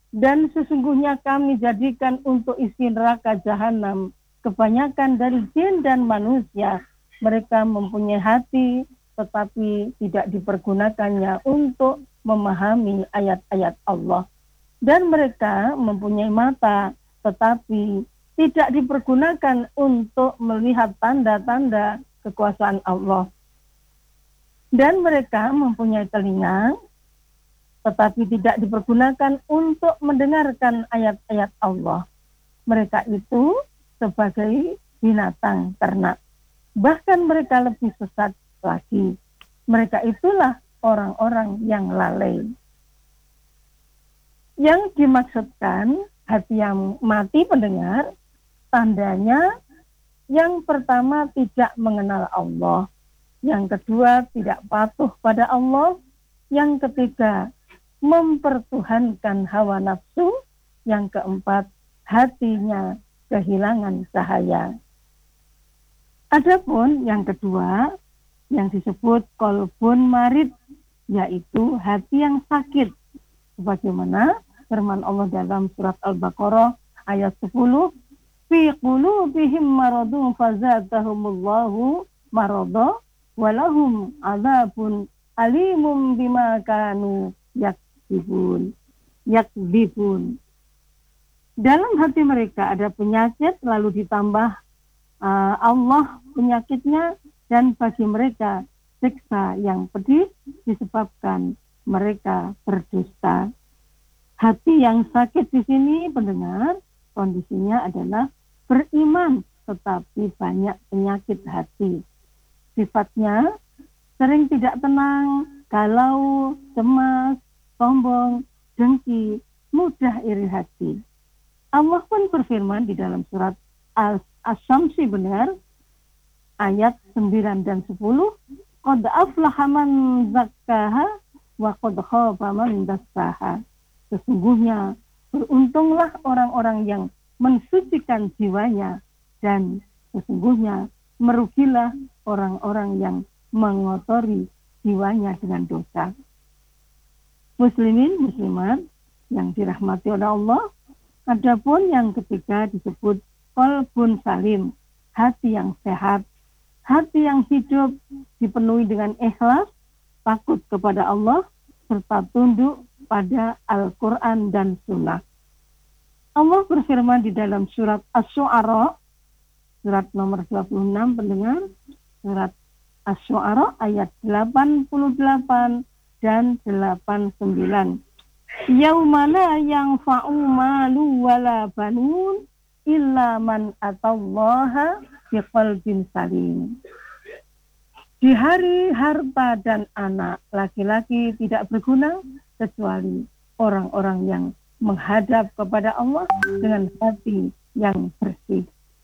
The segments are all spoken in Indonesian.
Dan sesungguhnya kami jadikan untuk isi neraka jahanam kebanyakan dari jin dan manusia. Mereka mempunyai hati tetapi tidak dipergunakannya untuk memahami ayat-ayat Allah. Dan mereka mempunyai mata tetapi tidak dipergunakan untuk melihat tanda-tanda kekuasaan Allah. Dan mereka mempunyai telinga tetapi tidak dipergunakan untuk mendengarkan ayat-ayat Allah. Mereka itu sebagai binatang ternak. Bahkan mereka lebih sesat lagi. Mereka itulah orang-orang yang lalai. Yang dimaksudkan hati yang mati pendengar, tandanya yang pertama tidak mengenal Allah. Yang kedua tidak patuh pada Allah. Yang ketiga mempertuhankan hawa nafsu. Yang keempat hatinya kehilangan cahaya. Adapun yang kedua yang disebut qalbun marid, yaitu hati yang sakit. Sebagaimana firman Allah dalam surat Al-Baqarah ayat 10, fi qulubihim maradun fazadahumullahu marada walahum azabun alimum bima kanu yakdzibun. Dalam hati mereka ada penyakit, lalu ditambah Allah penyakitnya, dan bagi mereka siksa yang pedih disebabkan mereka berdusta. Hati yang sakit di sini pendengar, kondisinya adalah beriman tetapi banyak penyakit hati. Sifatnya sering tidak tenang, galau, cemas, sombong, dengki, mudah iri hati. Allah pun berfirman di dalam surat As-Syamsi benar, ayat 9 dan 10, qad aflaha man zakkaha wa qad khaba man dassaha. Sesungguhnya beruntunglah orang-orang yang mensucikan jiwanya, dan sesungguhnya merugilah orang-orang yang mengotori jiwanya dengan dosa. Muslimin, muslimat yang dirahmati oleh Allah, adapun yang ketiga disebut qalbun salim, hati yang sehat, hati yang hidup dipenuhi dengan ikhlas, takut kepada Allah, serta tunduk pada Al-Quran dan Sunnah. Allah berfirman di dalam surat Asy-Syu'ara, surat nomor 26 pendengar, surat Asy-Syu'ara ayat 88 dan 89. Yaumana yang fa'umalu wala banun illa man atallaha biqalbin salim. Di hari harta dan anak laki-laki tidak berguna kecuali orang-orang yang menghadap kepada Allah dengan hati yang bersih.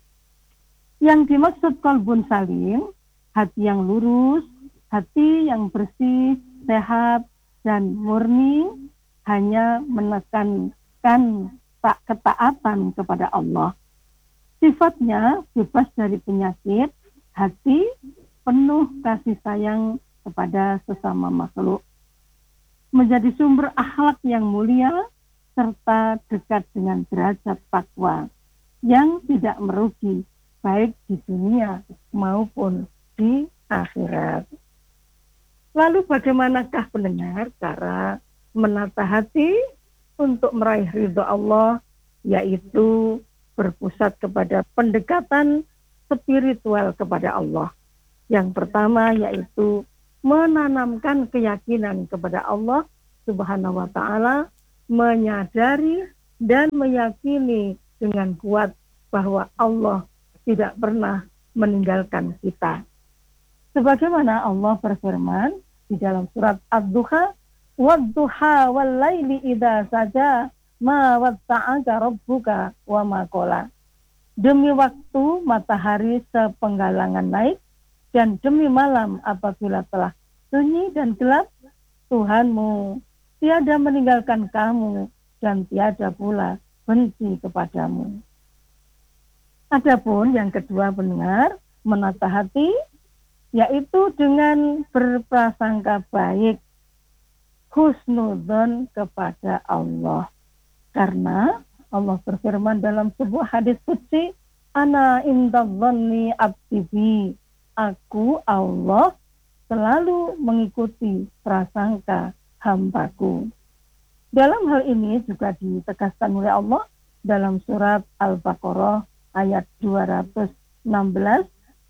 Yang dimaksud qalbun salim, hati yang lurus, hati yang bersih, sehat, dan murni, hanya menekankan ketaatan kepada Allah. Sifatnya bebas dari penyakit, hati penuh kasih sayang kepada sesama makhluk, menjadi sumber akhlak yang mulia, serta dekat dengan derajat takwa yang tidak merugi baik di dunia maupun di akhirat. Lalu bagaimanakah pendengar cara menata hati untuk meraih ridho Allah, yaitu berpusat kepada pendekatan spiritual kepada Allah. Yang pertama yaitu menanamkan keyakinan kepada Allah Subhanahu wa ta'ala, menyadari dan meyakini dengan kuat bahwa Allah tidak pernah meninggalkan kita. Sebagaimana Allah berfirman di dalam surat Ad-Duha, "Wad-duha wal-laili idza saja ma watta'aka rabbuka wa ma qala." Demi waktu matahari sepenggalangan naik dan demi malam apabila telah sunyi dan gelap, Tuhanmu tiada meninggalkan kamu dan tiada pula benci kepadamu. Adapun yang kedua pendengar, menata hati, yaitu dengan berprasangka baik, husnudzon kepada Allah. Karena Allah berfirman dalam sebuah hadis qudsi, Ana indadhanni abdi bi. Aku Allah selalu mengikuti prasangka hambaku. Dalam hal ini juga ditegaskan oleh Allah dalam surat Al-Baqarah ayat 216,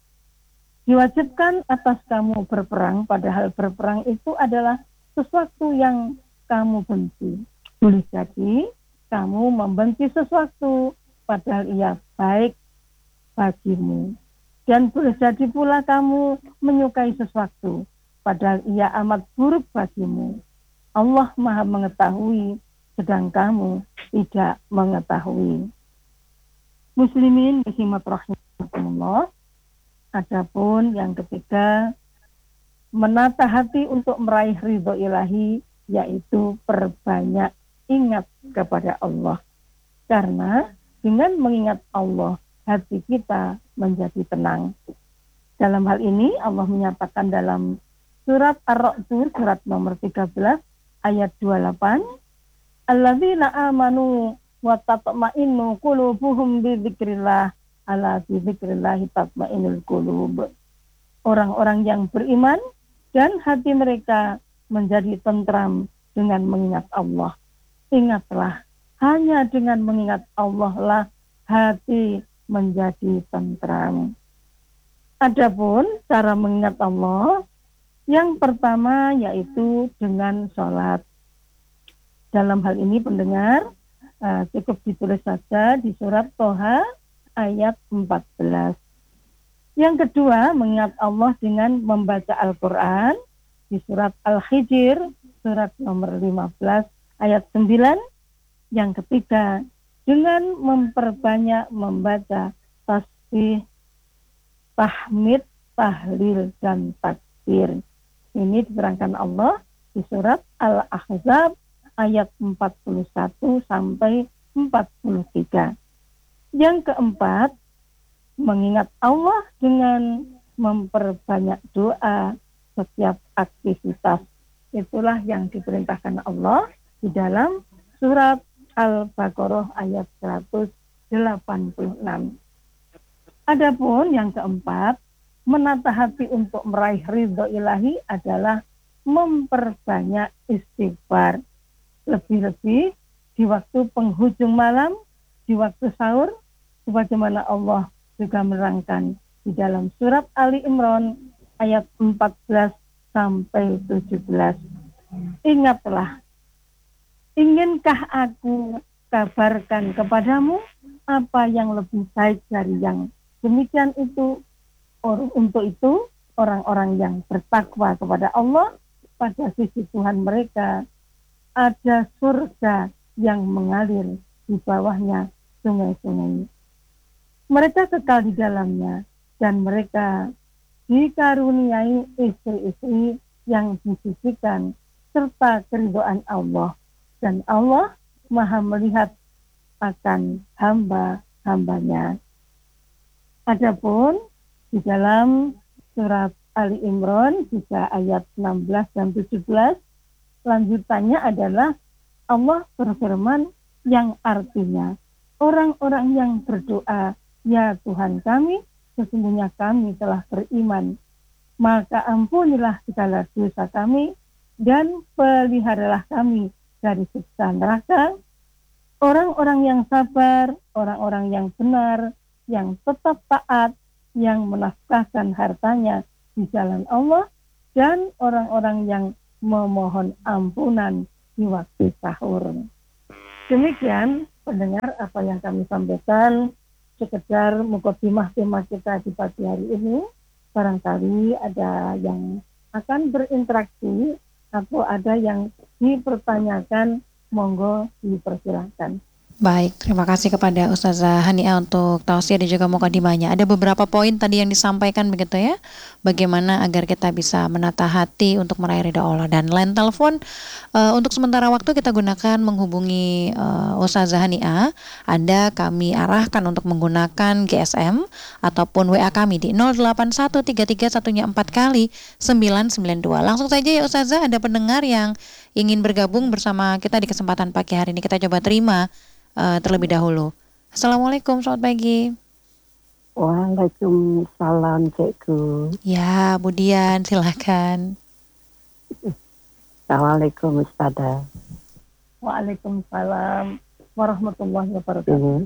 diwajibkan atas kamu berperang, padahal berperang itu adalah sesuatu yang kamu benci. Boleh jadi kamu membenci sesuatu padahal ia baik bagimu. Dan boleh jadi pula kamu menyukai sesuatu padahal ia amat buruk bagimu. Allah Maha mengetahui sedang kamu tidak mengetahui. Muslimin muslimat rahimakumullah. Adapun yang ketiga, menata hati untuk meraih ridho ilahi, yaitu perbanyak ingat kepada Allah. Karena dengan mengingat Allah, hati kita menjadi tenang. Dalam hal ini Allah menyatakan dalam surat Ar-Ra'd, surat nomor 13 ayat 28, Alladzina amanu wa tatma'innu qulubuhum bi dzikrillah, ala bi dzikrillah tatma'innul qulub. Orang-orang yang beriman dan hati mereka menjadi tentram dengan mengingat Allah. Ingatlah, hanya dengan mengingat Allah lah hati menjadi tentram. Adapun cara mengingat Allah, yang pertama yaitu dengan sholat. Dalam hal ini pendengar cukup ditulis saja di surat Toha ayat 14. Yang kedua, mengingat Allah dengan membaca Al-Quran di surat Al-Hijr, surat nomor 15 ayat 9. Yang ketiga, dengan memperbanyak membaca tasbih, tahmid, tahlil, dan takbir. Ini diterangkan Allah di surat Al-Ahzab ayat 41 sampai 43. Yang keempat, mengingat Allah dengan memperbanyak doa setiap aktivitas. Itulah yang diperintahkan Allah di dalam surat Al-Baqarah ayat 186. Adapun yang keempat, menata hati untuk meraih ridho ilahi adalah memperbanyak istighfar. Lebih-lebih di waktu penghujung malam, di waktu sahur, sebagaimana Allah juga menerangkan di dalam surat Ali Imran ayat 14 sampai 17. Ingatlah, inginkah aku kabarkan kepadamu apa yang lebih baik dari yang demikian itu? Untuk itu orang-orang yang bertakwa kepada Allah, pada sisi Tuhan mereka ada surga yang mengalir di bawahnya sungai-sungai. Mereka kekal di dalamnya dan mereka dikaruniai istri-istri yang disisikan serta keridhaan Allah, dan Allah Maha melihat akan hamba-hambanya. Adapun di dalam surat Ali Imran juga ayat 16 dan 17, lanjutannya adalah Allah berfirman yang artinya, orang-orang yang berdoa, ya Tuhan kami, sesungguhnya kami telah beriman, maka ampunilah segala dosa kami dan peliharalah kami dari siksa neraka. Orang-orang yang sabar, orang-orang yang benar, yang tetap taat, yang menafkahkan hartanya di jalan Allah, dan orang-orang yang memohon ampunan di waktu sahur. Demikian pendengar apa yang kami sampaikan, sekedar mukadimah tema kita di pagi hari ini. Barangkali ada yang akan berinteraksi atau ada yang dipertanyakan, monggo dipersilahkan. Baik, terima kasih kepada Ustazah Hania untuk tausiah dan juga mukadimahnya. Ada beberapa poin tadi yang disampaikan begitu ya. Bagaimana agar kita bisa menata hati untuk meraih ridha Allah. Dan line telepon untuk sementara waktu kita gunakan menghubungi Ustazah Hania. Anda kami arahkan untuk menggunakan GSM ataupun WA kami di 081331 kali 992. Langsung saja ya Ustazah, ada pendengar yang ingin bergabung bersama kita di kesempatan pagi hari ini. Kita coba terima terlebih dahulu. Assalamualaikum, selamat pagi. Waalaikumsalam, Cikgu. Ya, Budian, silakan. Assalamualaikum, Ustazah. Waalaikumsalam warahmatullahi wabarakatuh.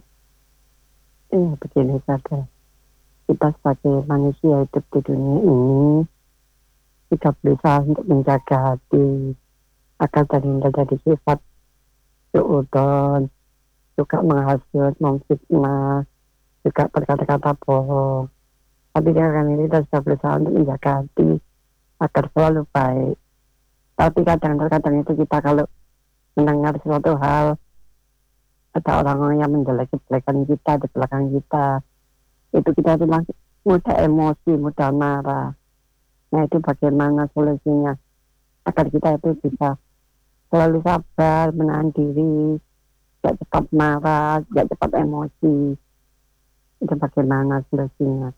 Begini, Ustazah. Kita sebagai manusia hidup di dunia ini, kita berusaha untuk menjaga hati, agar terhindar dari sifat suudzon, juga menghasut, memfitnah, juga berkata-kata bohong. Tapi dengan ini kita sudah berusaha untuk menjaga hati, agar selalu baik. Tapi kadang-kadang itu kita kalau mendengar suatu hal, ada orang-orang yang menjelek-jelekan kita di belakang kita, itu kita itu mudah emosi, mudah marah. Nah, itu bagaimana solusinya agar kita itu bisa selalu sabar, menahan diri, tidak cepat marah, tidak cepat emosi. Itu bagaimana solusinya?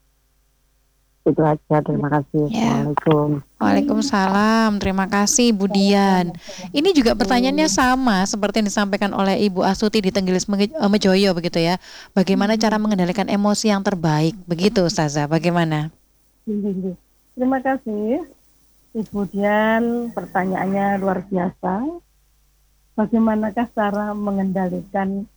Itu aja, terima kasih. Ya, Assalamualaikum. Waalaikumsalam. Terima kasih Budian. Ini juga pertanyaannya sama seperti yang disampaikan oleh Ibu Astuti di Tenggilis Mejoyo begitu ya. Bagaimana cara mengendalikan emosi yang terbaik? Begitu Ustazah, bagaimana? Terima kasih Ibu Dian, pertanyaannya luar biasa. Bagaimanakah cara mengendalikan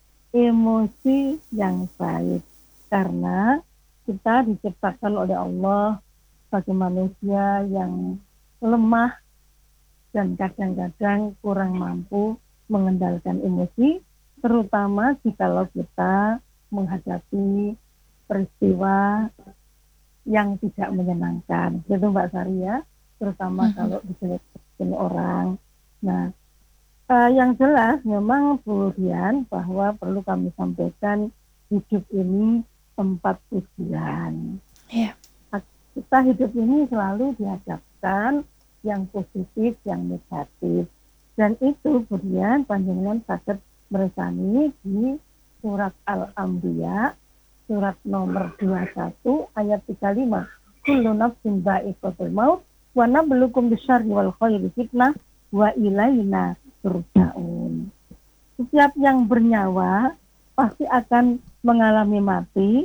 emosi yang baik? Karena kita diciptakan oleh Allah sebagai manusia yang lemah dan kadang-kadang kurang mampu mengendalikan emosi, terutama jikalau kita menghadapi peristiwa yang tidak menyenangkan. Gitu Mbak Sari ya, terutama kalau dijelekin orang. Nah, yang jelas memang kemudian bahwa perlu kami sampaikan hidup ini tempat ujian. Yeah. Kita hidup ini selalu dihadapkan yang positif, yang negatif. Dan itu kemudian panjenengan saged meresani di surat Al-Anbiya, surat nomor 21 ayat 35. Kullu nafsin dha'iqatul maut wa nabluukum bisyarri wal khairi fitnah wa ilaina turja'un. Setiap yang bernyawa pasti akan mengalami mati,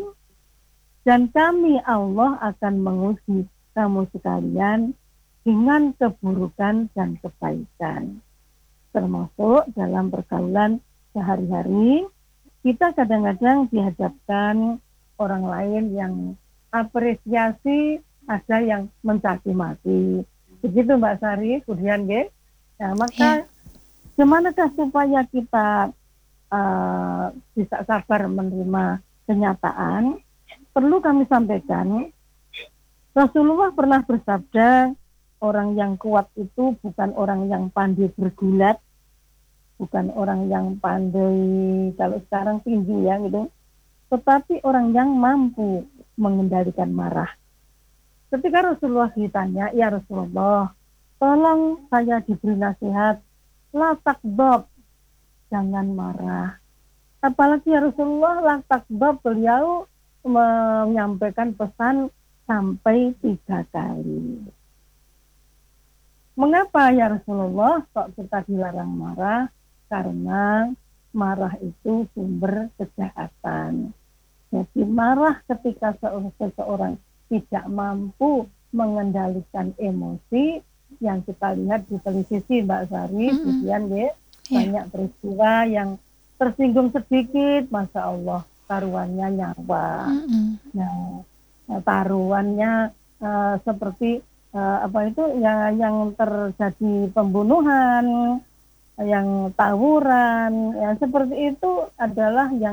dan kami Allah akan menguji kamu sekalian dengan keburukan dan kebaikan. Termasuk dalam pergaulan sehari-hari, kita kadang-kadang dihadapkan orang lain yang apresiasi, ada yang mencaci maki. Begitu Mbak Sari, kemudian nah, maka bagaimanakah supaya kita bisa sabar menerima kenyataan? Perlu kami sampaikan, Rasulullah pernah bersabda, orang yang kuat itu bukan orang yang pandai bergulat, bukan orang yang pandai, kalau sekarang tinggi ya gitu, tetapi orang yang mampu mengendalikan marah. Ketika Rasulullah ditanya, ya Rasulullah, tolong saya diberi nasihat, la takdob, jangan marah. Apalagi ya Rasulullah, la takdob, beliau menyampaikan pesan sampai 3 kali. Mengapa ya Rasulullah kok kita dilarang marah? Karena marah itu sumber kejahatan. Jadi marah ketika seseorang tidak mampu mengendalikan emosi, yang kita lihat di televisi Mbak Sari, kemudian banyak peristiwa yang tersinggung sedikit, Masya Allah, taruhannya nyawa. Nah, taruhannya seperti yang terjadi pembunuhan, yang tawuran, ya seperti itu adalah yang